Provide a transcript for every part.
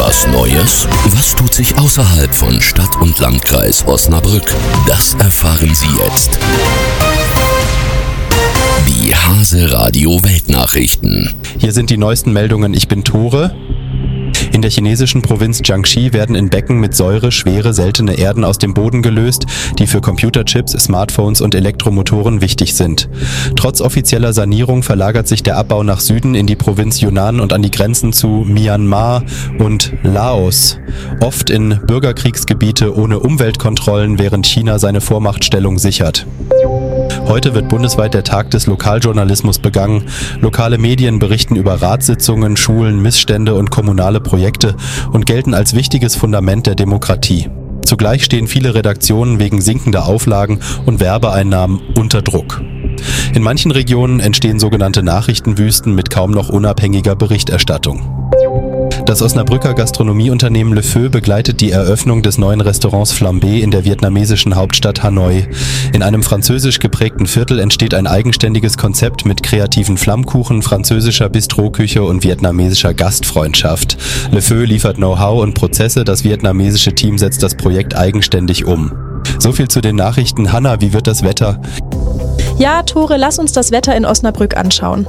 Was Neues? Was tut sich außerhalb von Stadt und Landkreis Osnabrück? Das erfahren Sie jetzt. Die Hase Radio Weltnachrichten. Hier sind die neuesten Meldungen. Ich bin Tore. In der chinesischen Provinz Jiangxi werden in Becken mit Säure schwere, seltene Erden aus dem Boden gelöst, die für Computerchips, Smartphones und Elektromotoren wichtig sind. Trotz offizieller Sanierung verlagert sich der Abbau nach Süden in die Provinz Yunnan und an die Grenzen zu Myanmar und Laos. Oft in Bürgerkriegsgebiete ohne Umweltkontrollen, während China seine Vormachtstellung sichert. Heute wird bundesweit der Tag des Lokaljournalismus begangen. Lokale Medien berichten über Ratssitzungen, Schulen, Missstände und kommunale Projekte und gelten als wichtiges Fundament der Demokratie. Zugleich stehen viele Redaktionen wegen sinkender Auflagen und Werbeeinnahmen unter Druck. In manchen Regionen entstehen sogenannte Nachrichtenwüsten mit kaum noch unabhängiger Berichterstattung. Das Osnabrücker Gastronomieunternehmen Le Feu begleitet die Eröffnung des neuen Restaurants Flambé in der vietnamesischen Hauptstadt Hanoi. In einem französisch geprägten Viertel entsteht ein eigenständiges Konzept mit kreativen Flammkuchen, französischer Bistroküche und vietnamesischer Gastfreundschaft. Le Feu liefert Know-how und Prozesse, das vietnamesische Team setzt das Projekt eigenständig um. So viel zu den Nachrichten. Hanna, wie wird das Wetter? Ja, Tore, lass uns das Wetter in Osnabrück anschauen.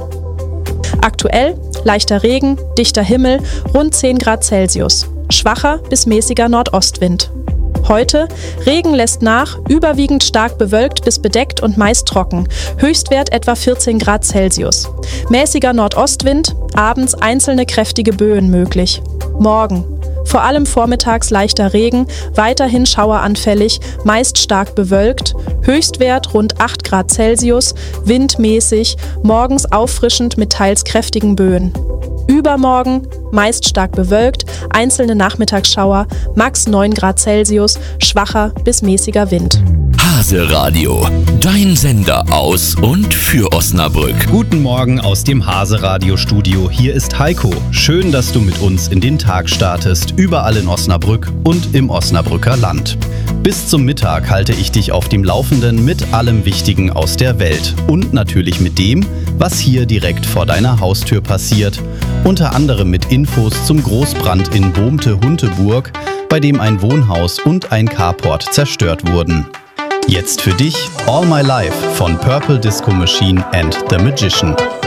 Aktuell leichter Regen, dichter Himmel, rund 10 Grad Celsius. Schwacher bis mäßiger Nordostwind. Heute, Regen lässt nach, überwiegend stark bewölkt bis bedeckt und meist trocken. Höchstwert etwa 14 Grad Celsius. Mäßiger Nordostwind, abends einzelne kräftige Böen möglich. Morgen. Vor allem vormittags leichter Regen, weiterhin schaueranfällig, meist stark bewölkt, Höchstwert rund 8 Grad Celsius, windmäßig, morgens auffrischend mit teils kräftigen Böen. Übermorgen meist stark bewölkt, einzelne Nachmittagsschauer, max 9 Grad Celsius, schwacher bis mäßiger Wind. Hase Radio, dein Sender aus und für Osnabrück. Guten Morgen aus dem Hase Radio Studio. Hier ist Heiko. Schön, dass du mit uns in den Tag startest, überall in Osnabrück und im Osnabrücker Land. Bis zum Mittag halte ich dich auf dem Laufenden mit allem Wichtigen aus der Welt und natürlich mit dem, was hier direkt vor deiner Haustür passiert. Unter anderem mit Infos zum Großbrand in Bohmte-Hunteburg, bei dem ein Wohnhaus und ein Carport zerstört wurden. Jetzt für dich All My Life von Purple Disco Machine and The Magician.